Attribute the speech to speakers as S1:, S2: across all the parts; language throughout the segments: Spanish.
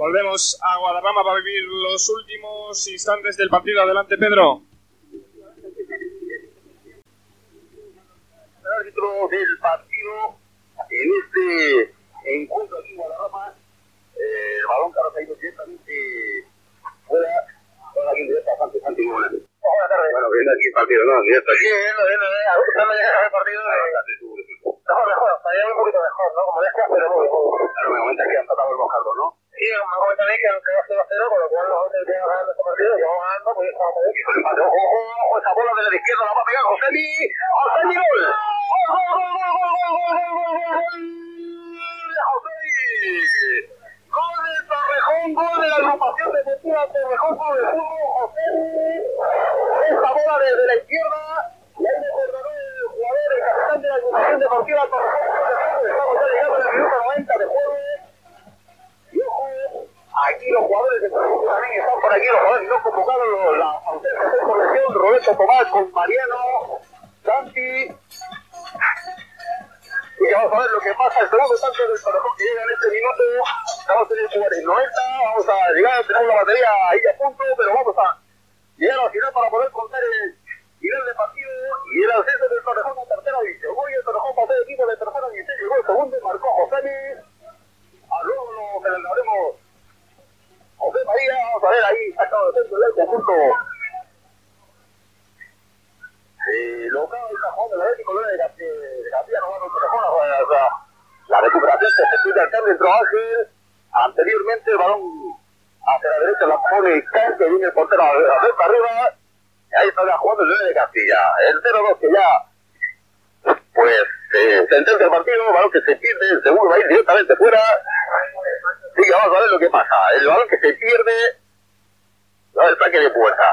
S1: Volvemos a Guadarrama para vivir los últimos instantes del partido. Adelante, Pedro.
S2: El árbitro del partido en este encuentro aquí en Guadarrama, el balón que ha caído directamente fuera, con la indirecta Santi Gómez. Buenas tardes. Bueno, viendo aquí el partido, ¿no? Directo aquí. Sí, viendo, usted me llega a ver el partido mejor, estaría un poquito mejor, ¿no? Como decía, pero muy bien. Claro, me comenta que han tratado el mojarlo, ¿no? Sí, me comentan ahí que aunque va 0-0, con lo cual nosotros tenemos ganando este partido, que vamos ganando, pues estamos bien. Ojo, esa bola desde la izquierda la va a pegar Josemi, gol. Gol de Torrejón, gol de la agrupación deportiva Torrejón Club de Fútbol, Josemi, esa bola desde la izquierda, y ahí me acordó el jugador, el capitán de la agrupación deportiva Torrejón Club de Fútbol. Estamos ya llegando en el minuto 90 de juego. Y ojo, aquí los jugadores de Torrejón también están por aquí, los jugadores no convocados, la ausencia de corrección, Roberto Tomás con Mariano, Santi. Y vamos a ver lo que pasa, el segundo tanto del Torrejón que llega en este minuto. Estamos en el 90, vamos a llegar, tenemos la batería ahí a punto, pero vamos a llegar al final para poder contar el final del partido y el ascenso del Torrejón a tercera división. Hoy el Torrejón pasó de equipo de tercera división, llegó el segundo, marcó Josemi. Luego lo celebraremos José María, vamos a ver ahí, sacado de centro del conjunto. Local del cajón del Atlético de Castilla, no va a Torrejón, la recuperación que se pide acá dentro Ángel. Anteriormente el balón hacia la derecha la pone Can, que viene el portero a ver para arriba. Y ahí está ya jugando el León de Castilla. El 0-2 que ya, pues, sentencia el partido, el balón que se pierde, el segundo va a ir directamente fuera. Sí, vamos a ver lo que pasa. El balón que se pierde, va el saque de puerta.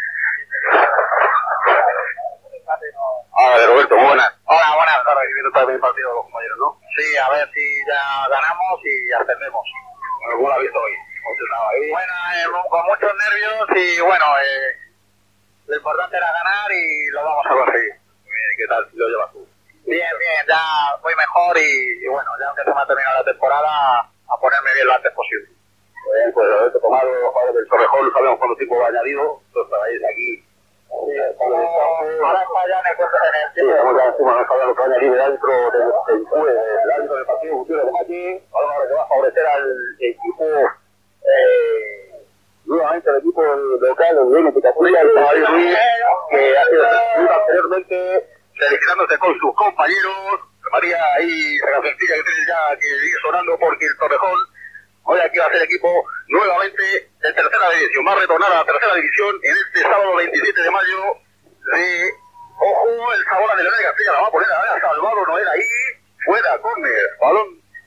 S2: Roberto, buenas. Hola, buenas tardes. Viviendo también el partido de los compañeros, ¿no? Sí, a ver si ya ganamos y ascendemos. Bueno, ¿cómo lo ha visto hoy? Bueno, con muchos nervios y bueno, lo importante era ganar y lo vamos a conseguir. Bien, ¿y qué tal lo llevas tú? Bien, ya voy mejor y bueno, ya aunque se me ha terminado la temporada, a ponerme bien lo antes posible. Pues Roberto Tomás, los jugadores del Torrejón, sabemos cuánto tiempo va añadido, entonces estáis aquí. Ahora está ya en el tiempo. Estamos ya encima, no sabemos lo que va a añadir el árbitro del partido Gutiérrez de Machi. Ahora que va a favorecer al equipo, nuevamente el equipo local, el León de Castilla, el Caballo Ruiz, que ha sido sustituido anteriormente, felicitándose con sus compañeros. María ahí, la cancioncilla que tiene ya que sigue sonando porque el Torrejón hoy aquí va a ser equipo nuevamente de tercera división. Va a retornar a la tercera división en este sábado 27 de mayo de... Ojo, el Sabora de León de Castilla la va a poner a Salvador Noel ahí. Fuera, córner, balón.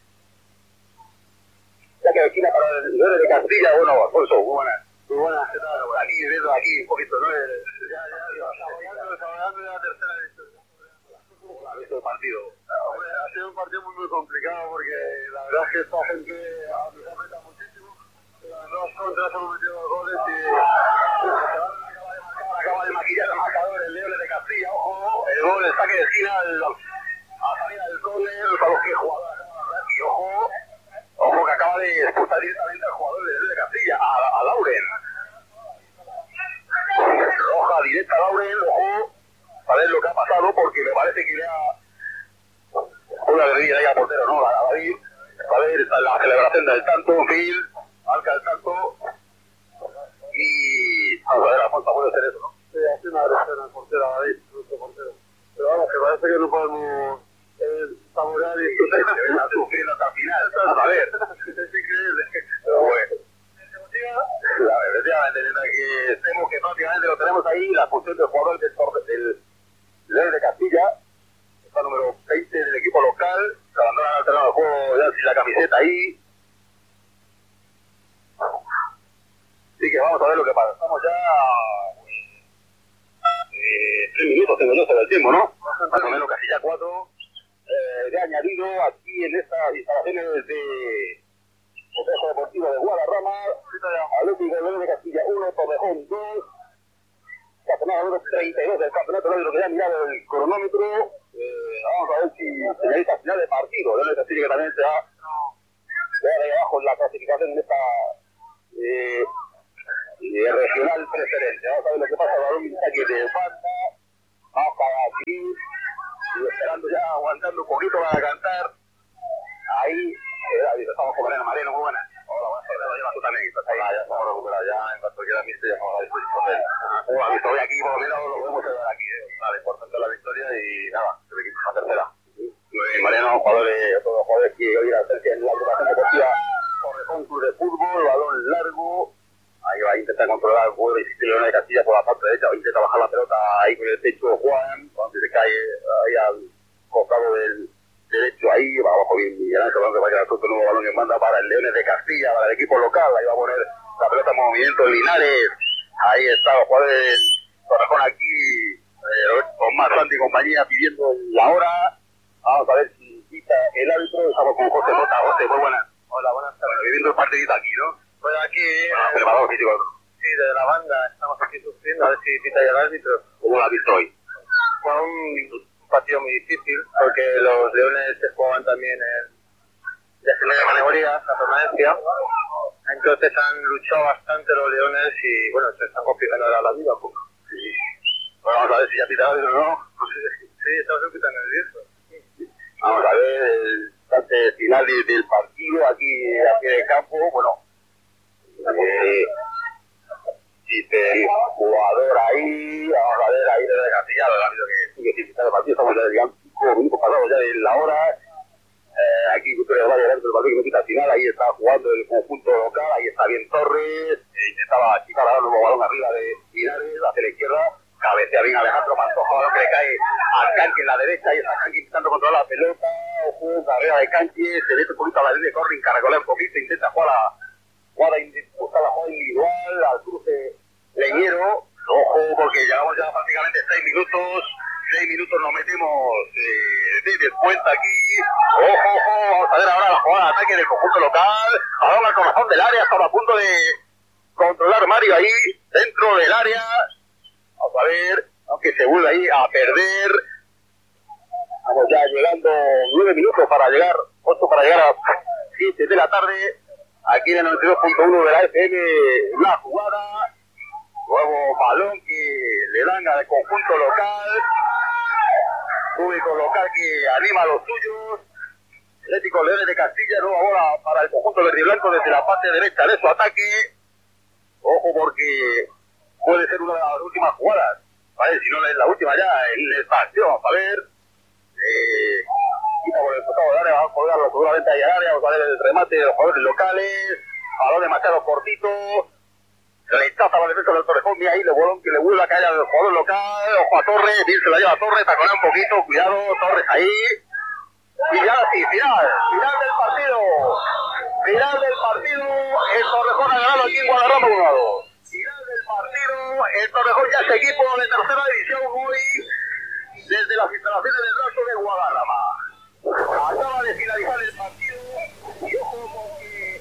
S2: Ya que esquina para el León de Castilla. Bueno, Alfonso, muy buenas. Muy buenas, ¿qué tal? Aquí, viendo aquí un poquito, ¿no? Saboreando la tercera división. ¿Cómo ha visto el partido? Ha sido un partido muy complicado porque la verdad es que esta gente nos aprieta muchísimo. Las dos contras hemos metido dos goles y acaba de maquillar el marcador el León de Castilla. Ojo, el gol, el saque de esquina a salida del córner, a los que jugador y ojo que acaba de expulsar directamente al jugador del León de Castilla, a Lauren. Roja directa a Lauren, ojo, a ver lo que ha pasado porque me parece que le ha una guerrilla ahí al portero, ¿no? A David, a ver la celebración del tanto, en fin, marca el tanto y vamos a ver, Alfonso puede hacer eso, ¿no? Sí, hace una agresión al portero, a David, nuestro portero. Pero vamos, que parece que no podemos saborear y está sufriendo hasta el final. A ver, es increíble. Pero bueno. Efectivamente, que vemos que prácticamente lo tenemos ahí, la función del jugador del León de Castilla. Número 20 del equipo local, se abandona al terreno de juego ya sin la camiseta ahí. Así que vamos a ver lo que pasa. Estamos ya 3 minutos tengo yo sobre el tiempo, ¿no? Más o menos casi ya 4 de añadido aquí en estas instalaciones de Complejo Deportivo de Guadarrama. Atlético León de Castilla 1, Torrejón 2. Campeonato número 32 del campeonato, lo que ya ha mirado el cronómetro. Vamos a ver si señalita final de partido. León de Castilla que también se va ahí abajo abajo en la clasificación en esta regional preferente. Vamos a ver lo que pasa. El balón está aquí de falta. Vamos para aquí. Y esperando ya, aguantando un poquito para cantar. Ahí, estamos con Mariano. Mariano, muy buena. Hola, buenas tardes. Lo llevas tú también. Ya estamos recuperados. Ya en cuanto quiera Mister, ya estamos a disposición de él. La victoria aquí, por lo menos lo podemos celebrar aquí. Vale, importante la victoria y nada, el equipo es la tercera. Mariano, jugadores, todos los jugadores que hoy la tercia en la agrupación deportiva Torrejón Club de Fútbol, balón largo. Ahí va a intentar controlar el juego de León de Castilla por la parte derecha, va a intentar bajar la pelota ahí con el pecho Juan, cuando se cae ahí al costado del derecho, ahí va abajo bien Miguel Ángel, que va a quedar otro nuevo balón que manda para el Leones de Castilla, para el equipo local, ahí va a poner la pelota en movimiento Linares, ahí está los jugadores del Torrejón aquí, con más Santi y compañía pidiendo la hora. Vamos a ver si quita el árbitro. Estamos con José Mota. José, muy buenas. Hola, buenas tardes. Viviendo el partidito aquí, ¿no? Pues aquí... preparado físico. Sí, desde la banda. Estamos aquí sufriendo a ver si quita el árbitro. ¿Cómo lo has visto hoy? Fue un partido muy difícil porque los Leones se jugaban también en la categoría, la permanencia. Entonces han luchado bastante los Leones y, bueno, se están complicando ahora la vida un poco. Sí. Bueno, vamos a ver si ya quita el árbitro, ¿no? Sí, estamos un poquito nerviosos. Vamos a ver el instante final del partido aquí en el campo. Bueno, dice el jugador ahí. Vamos a ver ahí desde Castilla, el árbitro que sigue sin quitar el partido. Estamos ya 5 minutos pasados ya de la hora. Aquí Victoria va a llegar el partido que no quita al final. Ahí está jugando el conjunto local. Ahí está bien Torres. Intentaba achicar ahora el nuevo balón arriba de Linares hacia la izquierda. Cabecea bien Alejandro Pantoja, balón que le cae al Canqui en la derecha y está Canqui intentando controlar la pelota. Ojo, carrera de Canqui, se mete un poquito a la línea de corre, encaracolea un poquito, intenta buscar la jugada individual al cruce Leñero. Ojo, porque llevamos ya prácticamente 6 minutos nos metemos de descuento aquí. Ojo, vamos a ver ahora la jugada de ataque del conjunto local. Ahora al corazón del área, estaba a punto de controlar Mario ahí, dentro del área. Vamos a ver, aunque se vuelve ahí a perder. Estamos ya llegando 9 minutos para llegar, 8 para llegar a 7 de la tarde. Aquí en el 92.1 de la FM, la jugada. Nuevo balón que le dan al conjunto local. Público local que anima a los suyos. Atlético Leones de Castilla, nueva bola para el conjunto verde y blanco desde la parte derecha de su ataque. Ojo porque puede ser una de las últimas jugadas, ¿vale? Si no es la última ya en esta acción, vamos a ver. Quita por el costado del área, vamos a colgarlo seguramente ahí al área, vamos a ver el remate de los jugadores locales, balón demasiado cortito, rechaza la defensa del Torrejón, mira ahí el bolón que le vuelve a caer al jugador local, ojo a Torres, bien se la lleva a Torres, taconea un poquito, cuidado, Torres ahí, y ya sí, final del partido, el Torrejón ha ganado aquí en Guadarrama 1-2. Final del partido, el Torrejón ya es equipo de tercera división hoy desde las instalaciones del Raso de Guadarrama. Acaba de finalizar el partido y ojo porque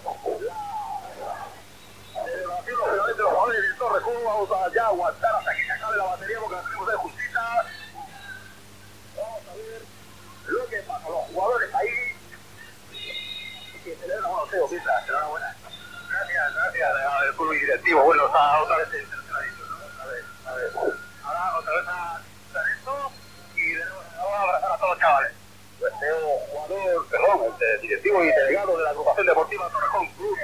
S2: la celebración lógicamente los jugadores del Torrejón vamos a ya aguantar hasta que se acabe la batería porque hacemos de justicia. Vamos a ver lo que pasa, los jugadores ahí que celebran, bueno, Teo, piensa, enhorabuena. Gracias al club directivo. Bueno, está otra vez en tercera división, ¿no? A ver. Ahora otra vez a hacer esto y vamos a abrazar a todos los chavales. Pues el directivo y delegado de la agrupación deportiva Torrejón Club.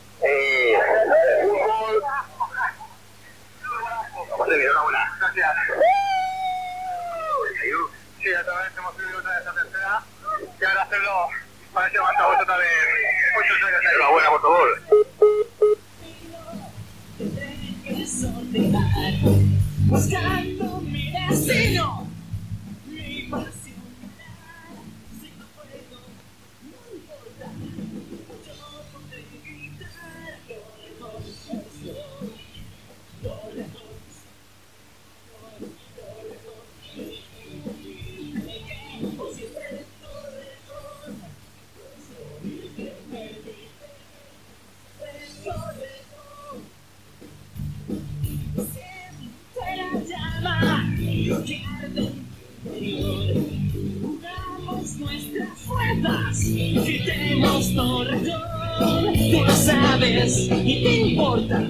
S2: Fútbol. Vamos a ver, enhorabuena. Gracias. Sí, otra vez hemos subido otra vez a tercera. Y ahora hacerlo para que levanta otra vez. Muchos años. Enhorabuena por favor.
S3: Buscando mi destino, mi pasión, si no puedo, no importa, yo podré gritar lo lejos, siempre la llama, yo quiero Tú lo sabes y te importa.